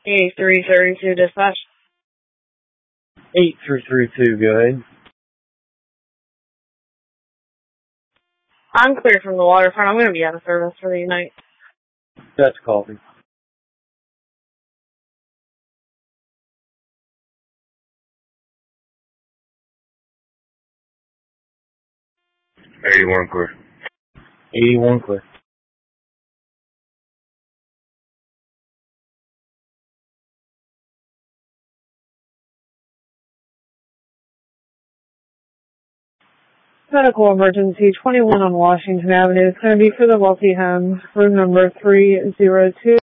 A332 dispatch. 8332, go ahead. I'm clear from the waterfront. I'm going to be out of service for the night. That's coffee. $81 clear. 81 clear. Medical emergency 21 on Washington Avenue. It's going to be for the Wealthy Home, room number 302.